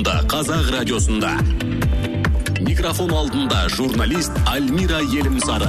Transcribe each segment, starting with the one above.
Қазақ радиосында микрофон алдында журналист Альмира Елімсары.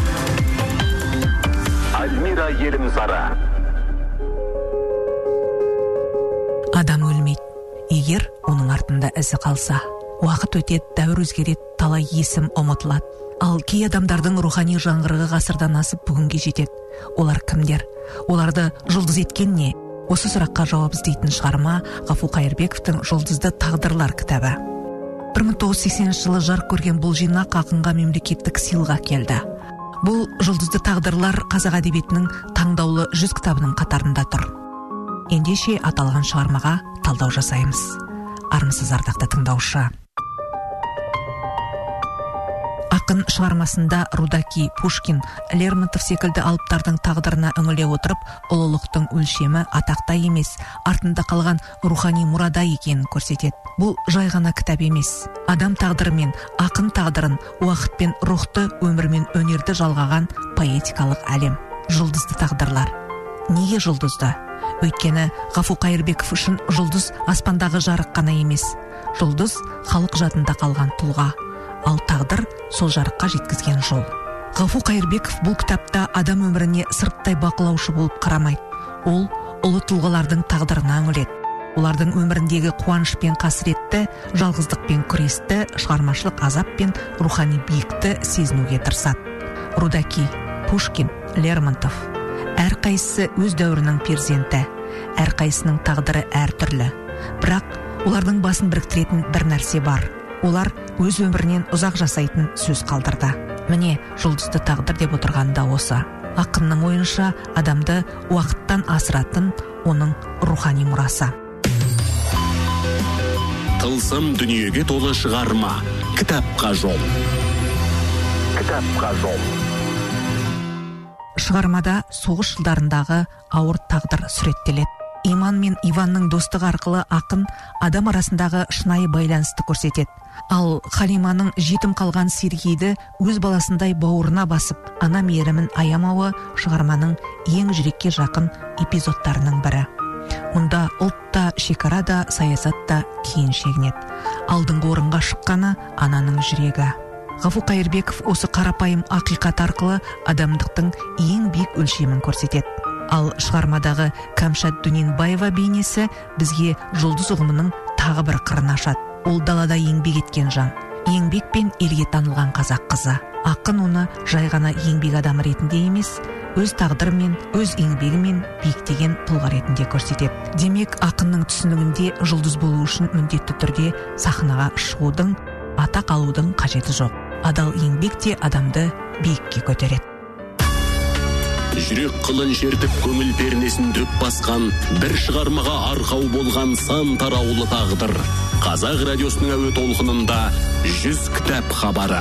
Адам өлмейді, егер оның артында ізі қалса. Уақыт өтеді, дәуір өзгереді, талай есім ұмытылады. Ал кей адамдардың рухани жаңғырығы ғасырдан асып бүгінге жетеді. Олар кімдер? Оларды жұлдыз еткен не? Осы сұраққа жауап іздейтін шығарма Ғафу Қайырбековтың «Жұлдызды тағдырлар» кітабы. 1980 жылы жарық көрген бұл жинақ ақынға мемлекеттік сыйлық әкелді. Бұл «Жұлдызды тағдырлар» қазақ әдебиетінің таңдаулы 100 кітабының қатарында тұр. Ендеше аталған шығармаға талдау жасаймыз. Армысыз ардақты тыңдаушы. Ақын шығармасында Рудаки, Пушкин, Лермонтов секілді алыптардың тағдырына үңіле отырып, ұлылықтың өлшемі атақта емес, артында қалған рухани мұрада екенін көрсетеді. Бұл жай ғана кітап емес. Адам тағдыры мен ақын тағдырын, уақыт пен рухты, өмір мен өнерді жалғаған поэтикалық әлем. Жұлдызды тағдырлар. Неге жұлдызды? Өйткені Ғафу Қайырбеков үшін жұлдыз аспандағы жарық қана емес. Жұлдыз халық жадында қалған тұлға. Ал тағдыр сол жарыққа жеткізген жол. Ғафу Қайырбеков бұл кітапта адам өміріне сырттай бақылаушы болып қарамайды. Ол ұлы тұлғалардың тағдырына үңіледі. Олардың өміріндегі қуаныш пен қасіретті, жалғыздық пен күресті, шығармашылық азап пен рухани биікті сезінуге тырысады. Рудаки, Пушкин, Лермонтов. Әрқайсысы өз дәуірінің перзенті. Әрқайсының тағдыры әртүрлі. Бірақ олардың басын біріктіретін бір нәрсе бар. Олар өз өмірінен ұзақ жасайтын сөз қалдырды. Міне, жұлдызды тағдыр деп отырғанда осы. Ақынның ойынша адамды уақыттан асыратын оның рухани мұрасы. Тылсым дүниеге толы шығарма. Кітапқа жол. Шығармада соғыс жылдарындағы ауыр тағдыр суреттеледі. Иман мен Иванның достығы арқылы ақын адам арасындағы шынайы байланысты көрсетеді. Ал Халиманың жетім қалған Сергейді өз баласындай бауырына басып, ана мейірімін аямауы шығарманың ең жүрекке жақын эпизодтарының бірі. Мұнда ұлт та, шекара да, саясат та кейін шегінеді. Алдыңғы орынға шыққаны ананың жүрегі. Ғафу Қайырбеков осы қарапайым ақиқат арқылы адамдықтың ең биік өлшемін көрсетеді. Ал шығармадағы Камшат Дүненбаева бейнесі бізге жұлдыз ұғымының тағы бір қырын ашады. Ол далада еңбек еткен жан, еңбек пен елге танылған қазақ қызы. Ақын оны жай ғана еңбек адамы ретінде емес, өз тағдырымен, өз еңбегімен биіктеген тұлға ретінде көрсетеді. Демек, ақынның түсінігінде жұлдыз болу үшін міндетті түрде сахнаға шығудың, атақ алудың қажеті жоқ. Адал еңбек те адамды биікке көтереді. Жүрек қылын шертіп көңіл пернесін дөп басқан, бір шығармаға арқау болған сан тараулы тағдыр. Қазақ радиосының әуе толқынында 100 кітап хабары.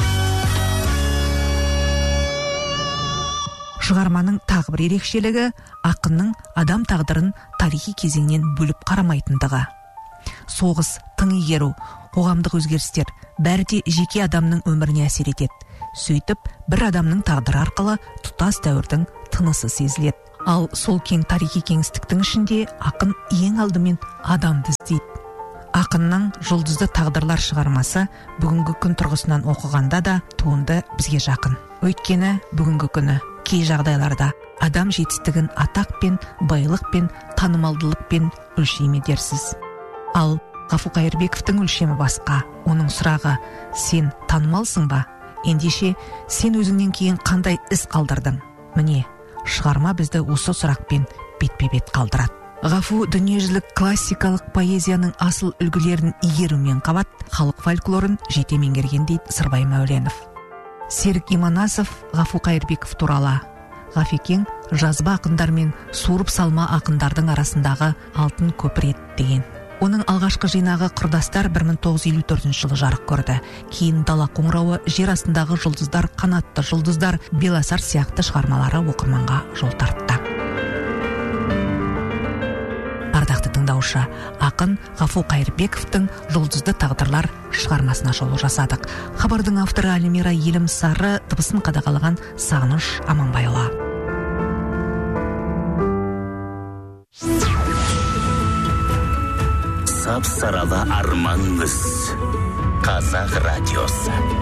Шығарманың тағы бір ерекшелігі ақынның адам тағдырын тарихи кезеңнен бөліп қарамайтындығы. Соғыс, тың игеру, қоғамдық өзгерістер бәрі де жеке адамның өміріне әсер етеді. Сөйтіп, бір адамның тағдыры арқылы тұтас дәуірдің тынысы сезіледі. Ал сол кең тарихи кеңістіктің ішінде ақын ең алдымен адамды іздейді. Ақынның «Жұлдызды тағдырлар» шығармасы бүгінгі күн тұрғысынан оқығанда да туынды бізге жақын. Өйткені бүгінгі күні кей жағдайларда адам жетістігін атақ пен, байлық пен, танымалдылық пен өлшеме дерсіз. Ал Ғафу Қайырбековтың өлшемі басқа. Оның сұрағы: сен танымалсың ба? Ендеше сен өзіңнен кейін қандай із қалдырдың? Міне, шығарма бізді осы сұрақпен бетпе-бет қалдырады. Ғафу дүниежүзілік классикалық поэзияның асыл үлгілерін игерумен қабат, халық фольклорын жете меңгерген дейді Сырбай Мәуленов. Серік Иманасов Ғафу Қайырбеков туралы: Ғафекең жазба ақындар мен суырып салма ақындардың арасындағы алтын көпір еді деген. Оның алғашқы жинағы Құрдастар 1954 жылы жарық көрді. Кейін Дала қоңырауы, Жер астындағы жұлдыздар, Қанатты жұлдыздар, Беласар сияқты шығармалары оқырманға жол тартты. Ардақты тыңдаушы, ақын Ғафу Қайырбековтың «Жұлдызды тағдырлар» шығармасына шолу жасадық. Хабардың авторы Альмира Елімсары, дыбысын қадағалаған Сағыныш Аманбайұлы. сап-саралы арман күз. Қазақ радиосы.